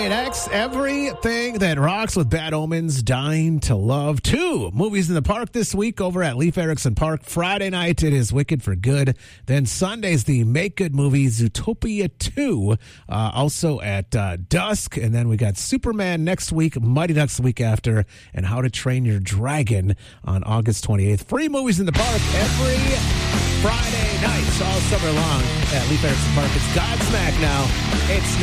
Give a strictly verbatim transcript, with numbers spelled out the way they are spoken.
K N X, everything that rocks with Bad Omens, Dying to Love. Two movies in the park this week over at Leif Erikson Park. Friday night, it is Wicked for Good. Then Sunday's the Make Good movie, Zootopia two, uh, also at uh, dusk. And then we got Superman next week, Mighty Ducks the week after, and How to Train Your Dragon on August twenty-eighth. Free movies in the park every Friday nights all summer long at Leif Erikson Park. It's Godsmack now. It's